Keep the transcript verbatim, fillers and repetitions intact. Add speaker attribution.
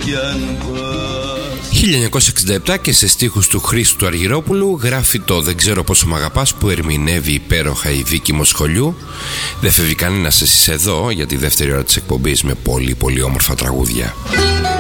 Speaker 1: χίλια εννιακόσια εξήντα επτά και σε στίχους του Χρήστου του Αργυρόπουλου γράφει το «Δεν ξέρω πόσο μ' αγαπάς» που ερμηνεύει υπέροχα η Βίκη Μοσχολιού. Δεν φεύγει κανένας, εσείς εδώ για τη δεύτερη ώρα της εκπομπής με πολύ πολύ όμορφα τραγούδια.